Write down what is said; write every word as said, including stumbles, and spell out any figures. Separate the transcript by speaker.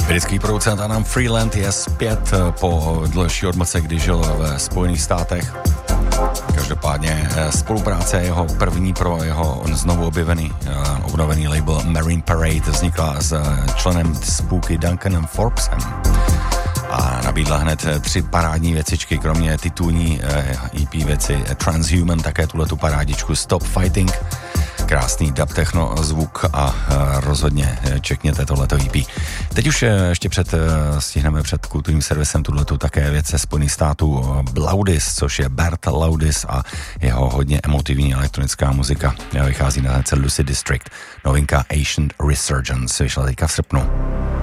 Speaker 1: Britský producent Adam Freeland je zpět po delší odmlce, kdy žil ve Spojených státech. Každopádně spolupráce jeho první pro jeho znovu objevený, obnovený label Marine Parade vznikla s členem Spooky Duncanem Forbesem a nabídla hned tři parádní věcičky, kromě titulní E P věci Transhuman, také tuhletu parádičku Stop Fighting. Krásný dub techno zvuk a rozhodně čekněte tohleto E P. Teď už ještě před, stihneme před kulturním servisem tuhletu také věc ze Spojených států Laudis, což je Bert Laudis a jeho hodně emotivní elektronická muzika. Vychází na Lucid District. Novinka Ancient Resurgence vyšla teďka v srpnu.